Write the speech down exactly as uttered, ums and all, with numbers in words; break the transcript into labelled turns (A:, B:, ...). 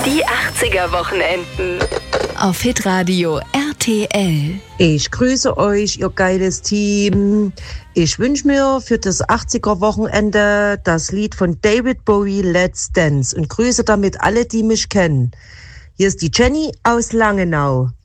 A: Die achtziger-Wochenenden.
B: Auf Hitradio R T L.
C: Ich grüße euch, ihr geiles Team. Ich wünsche mir für das achtziger-Wochenende das Lied von David Bowie, Let's Dance, und grüße damit alle, die mich kennen. Hier ist die Jenny aus Langenau.